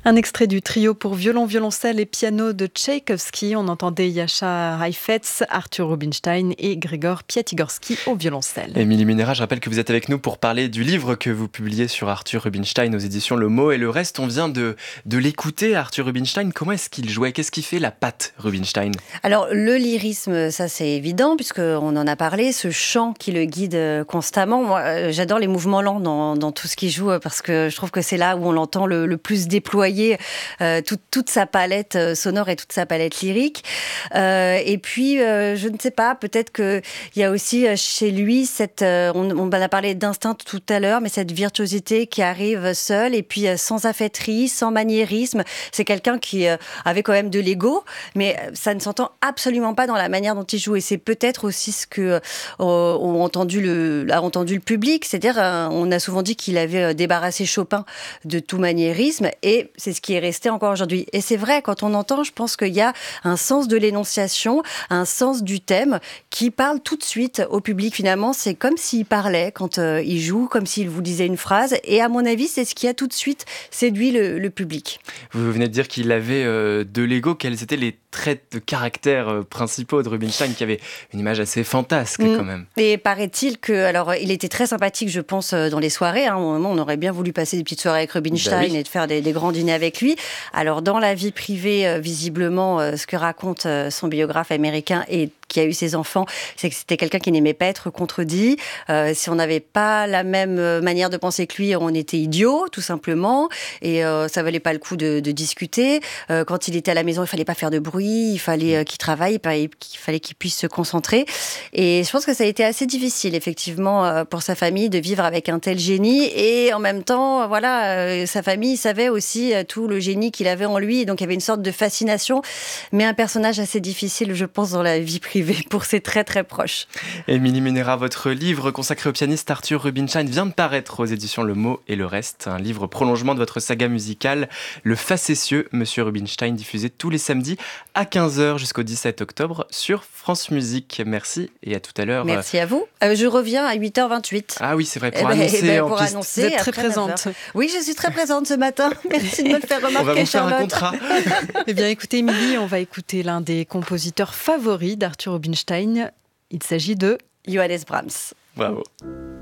Un extrait du trio pour violon, violoncelle et piano de Tchaïkovski. On entendait Jascha Heifetz, Arthur Rubinstein et Grégor Piatigorsky au violoncelle. Émilie Munera, je rappelle que vous êtes avec nous pour parler du livre que vous publiez sur Arthur Rubinstein aux éditions Le Mot et le Reste. On vient de l'écouter, Arthur Rubinstein. Comment est-ce qu'il jouait? Qu'est-ce qui fait la patte Rubinstein? Alors, le lyrisme, ça c'est évident, puisqu'on en a parlé, ce chant qui le guide constamment. Moi, j'adore les mouvements lents dans tout ce qu'il joue, parce que je trouve que c'est là où on l'entend le plus déployé, toute sa palette sonore et toute sa palette lyrique. Et puis, je ne sais pas, peut-être qu'il y a aussi chez lui on a parlé d'instinct tout à l'heure, mais cette virtuosité qui arrive seule et puis sans affaîtrie, sans maniérisme. C'est quelqu'un qui avait quand même de l'ego, mais ça ne s'entend absolument pas dans la manière dont il joue. Et c'est peut-être aussi ce que a entendu le public. C'est-à-dire, on a souvent dit qu'il avait débarrassé Chopin de tout maniérisme, et c'est ce qui est resté encore aujourd'hui. Et c'est vrai, quand on entend, je pense qu'il y a un sens de l'énonciation, un sens du thème qui parle tout de suite au public. Finalement, c'est comme s'il parlait quand il joue, comme s'il vous disait une phrase. Et à mon avis, c'est ce qui a tout de suite séduit le public. Vous venez de dire qu'il avait de l'ego. Quels étaient les traits de caractère principaux de Rubinstein, qui avait une image assez fantasque quand même? Et paraît-il alors, il était très sympathique, je pense, dans les soirées. Au moment, on aurait bien voulu passer des petites soirées avec Rubinstein et de faire des grands dîners avec lui. Alors, dans la vie privée, visiblement, ce que raconte son biographe américain et qui a eu ses enfants, c'est que c'était quelqu'un qui n'aimait pas être contredit. Si on n'avait pas la même manière de penser que lui, on était idiots, tout simplement. Et ça valait pas le coup de discuter. Quand il était à la maison, il fallait pas faire de bruit, il fallait qu'il travaille, il fallait qu'il puisse se concentrer. Et je pense que ça a été assez difficile, effectivement, pour sa famille de vivre avec un tel génie. Et en même temps, sa famille savait aussi tout le génie qu'il avait en lui. Et donc, il y avait une sorte de fascination, mais un personnage assez difficile, je pense, dans la vie privée pour ses très très proches. Émilie Munera, votre livre consacré au pianiste Arthur Rubinstein vient de paraître aux éditions Le Mot et le Reste, un livre prolongement de votre saga musicale Le Facétieux Monsieur Rubinstein, diffusé tous les samedis à 15h jusqu'au 17 octobre sur France Musique. Merci et à tout à l'heure. Merci à vous. Je reviens à 8h28. Ah oui, c'est vrai, pour annoncer en piste. Vous êtes très présente. Oui, je suis très présente ce matin. Merci de me le faire remarquer, On va vous faire Charlotte. un contrat. Eh bien, écoutez, Émilie, on va écouter l'un des compositeurs favoris d'Arthur Rubinstein. Il s'agit de Johannes Brahms. Bravo.